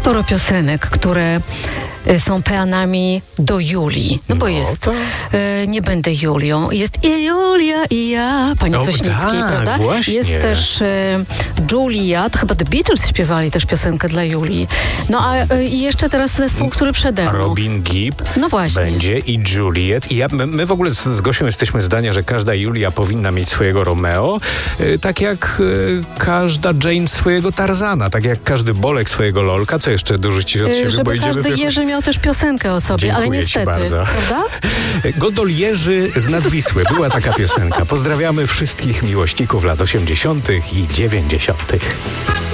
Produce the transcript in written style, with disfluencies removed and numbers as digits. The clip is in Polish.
sporo piosenek, które są peanami do Julii. No bo jest Nie będę Julią. Jest i Julia i ja, pani Sośnickiej, prawda? Właśnie. Jest też Julia, to chyba The Beatles śpiewali też piosenkę dla Julii. No a i jeszcze teraz zespół, który przede mną. Robin Gibb No właśnie. będzie i Juliet. I my w ogóle z Gosią jesteśmy zdania, że każda Julia powinna mieć swojego Romeo, tak jak każda Jane swojego Tarzana, tak jak każdy Bolek swojego Lolka. Co jeszcze dorzucić od siebie? Żeby każdy Jerzy miał też piosenkę o sobie, Dziękuję ale niestety, ci bardzo. prawda? Godol Jerzy z Nadwisły. Była taka piosenka. Pozdrawiamy wszystkich miłośników lat 80. i 90.